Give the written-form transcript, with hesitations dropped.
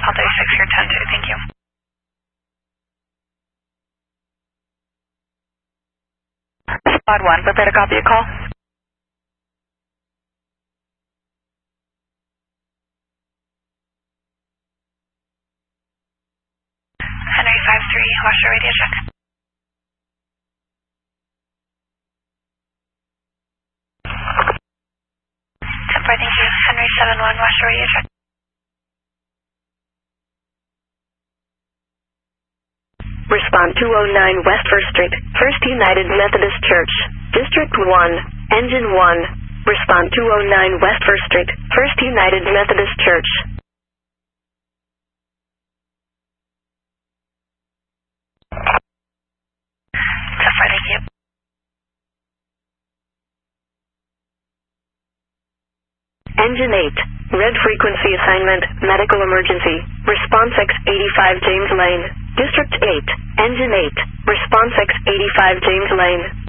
Call 36 here, 10-2, thank you. Squad 1, prepare to copy a call. Henry 5-3, watch your radio check. 10-4, thank you. Henry 7-1, watch your radio check. Respond 209 West 1st Street, First United Methodist Church, District 1, Engine 1. Respond 209 West 1st Street, First United Methodist Church. Thank you. Engine 8, red frequency assignment, medical emergency. Response X85 James Lane, District 8, Engine 8, Response X85 James Lane.